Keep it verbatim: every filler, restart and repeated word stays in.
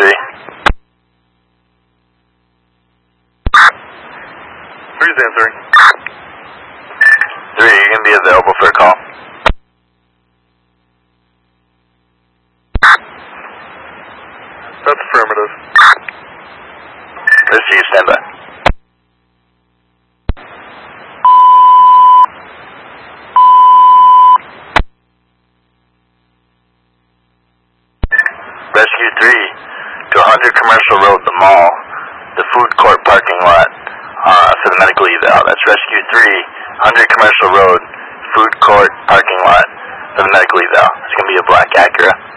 three. Three's answering. Three, you're going to be available for a call. That's affirmative. Rescue, stand by. Rescue three, to one hundred Commercial Road, the mall, the food court parking lot, uh, for the medical eval. That's Rescue three, one hundred Commercial Road, food court parking lot for the medical eval. It's going to be a black Acura.